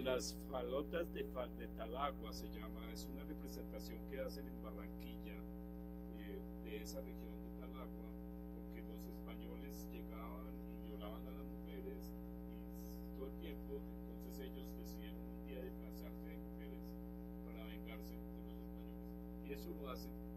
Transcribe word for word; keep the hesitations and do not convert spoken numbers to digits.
Las falotas de, Fa- de Talagua se llama, es una representación que hacen en Barranquilla, eh, de esa región de Talagua, porque los españoles llegaban y violaban a las mujeres y todo el tiempo, entonces ellos decidieron un día disfrazarse de mujeres para vengarse de los españoles. Y eso lo hacen